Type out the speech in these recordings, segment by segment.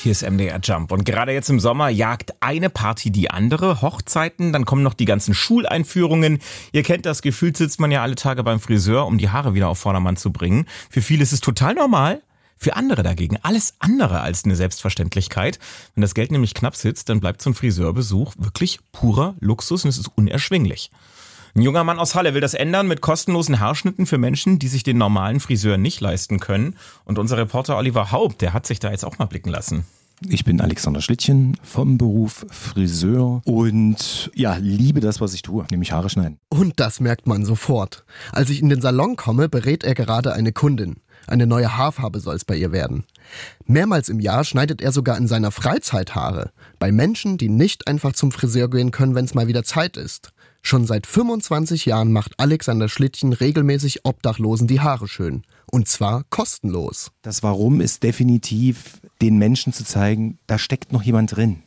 Hier ist MDR Jump und gerade jetzt im Sommer jagt eine Party die andere, Hochzeiten, dann kommen noch die ganzen Schuleinführungen. Ihr kennt das, gefühlt sitzt man ja alle Tage beim Friseur, um die Haare wieder auf Vordermann zu bringen. Für viele ist es total normal, für andere dagegen alles andere als eine Selbstverständlichkeit. Wenn das Geld nämlich knapp sitzt, dann bleibt so ein Friseurbesuch wirklich purer Luxus und es ist unerschwinglich. Ein junger Mann aus Halle will das ändern mit kostenlosen Haarschnitten für Menschen, die sich den normalen Friseur nicht leisten können. Und unser Reporter Oliver Haupt, der hat sich da jetzt auch mal blicken lassen. Ich bin Alexander Schlittchen vom Beruf Friseur und ja, liebe das, was ich tue, nämlich Haare schneiden. Und das merkt man sofort. Als ich in den Salon komme, berät er gerade eine Kundin. Eine neue Haarfarbe soll es bei ihr werden. Mehrmals im Jahr schneidet er sogar in seiner Freizeit Haare. Bei Menschen, die nicht einfach zum Friseur gehen können, wenn es mal wieder Zeit ist. Schon seit 25 Jahren macht Alexander Schlittchen regelmäßig Obdachlosen die Haare schön. Und zwar kostenlos. Das Warum ist definitiv, den Menschen zu zeigen, da steckt noch jemand drin.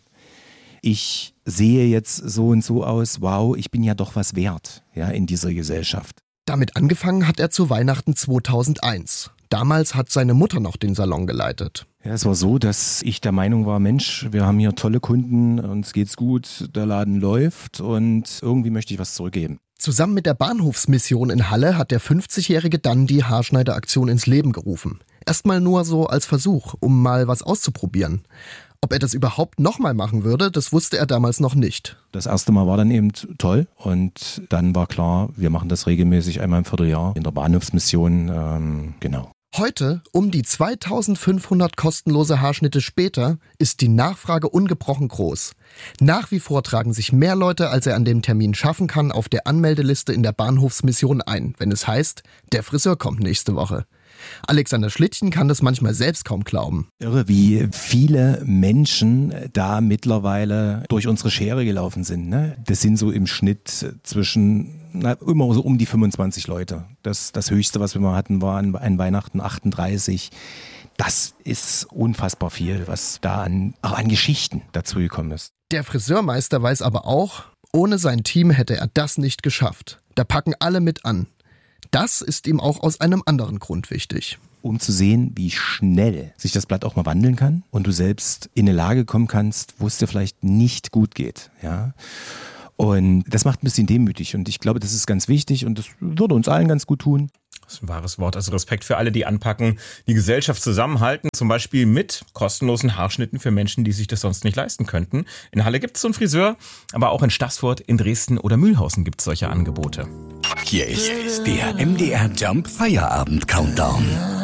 Ich sehe jetzt so und so aus, wow, ich bin ja doch was wert, ja, in dieser Gesellschaft. Damit angefangen hat er zu Weihnachten 2001. Damals hat seine Mutter noch den Salon geleitet. Ja, es war so, dass ich der Meinung war, Mensch, wir haben hier tolle Kunden, uns geht's gut, der Laden läuft und irgendwie möchte ich was zurückgeben. Zusammen mit der Bahnhofsmission in Halle hat der 50-Jährige dann die Haarschneideraktion ins Leben gerufen. Erstmal nur so als Versuch, um mal was auszuprobieren. Ob er das überhaupt nochmal machen würde, das wusste er damals noch nicht. Das erste Mal war dann eben toll und dann war klar, wir machen das regelmäßig einmal im Vierteljahr in der Bahnhofsmission, genau. Heute, um die 2500 kostenlose Haarschnitte später, ist die Nachfrage ungebrochen groß. Nach wie vor tragen sich mehr Leute, als er an dem Termin schaffen kann, auf der Anmeldeliste in der Bahnhofsmission ein, wenn es heißt, der Friseur kommt nächste Woche. Alexander Schlittchen kann das manchmal selbst kaum glauben. Irre, wie viele Menschen da mittlerweile durch unsere Schere gelaufen sind. Ne? Das sind so im Schnitt zwischen immer so um die 25 Leute. Das Höchste, was wir mal hatten, war an Weihnachten 38. Das ist unfassbar viel, was da an Geschichten dazugekommen ist. Der Friseurmeister weiß aber auch, ohne sein Team hätte er das nicht geschafft. Da packen alle mit an. Das ist ihm auch aus einem anderen Grund wichtig. Um zu sehen, wie schnell sich das Blatt auch mal wandeln kann und du selbst in eine Lage kommen kannst, wo es dir vielleicht nicht gut geht. Ja? Und das macht ein bisschen demütig und ich glaube, das ist ganz wichtig und das würde uns allen ganz gut tun. Das ist ein wahres Wort. Also Respekt für alle, die anpacken, die Gesellschaft zusammenhalten, zum Beispiel mit kostenlosen Haarschnitten für Menschen, die sich das sonst nicht leisten könnten. In Halle gibt es so einen Friseur, aber auch in Staßfurt, in Dresden oder Mühlhausen gibt es solche Angebote. Hier ist der MDR Jump Feierabend Countdown.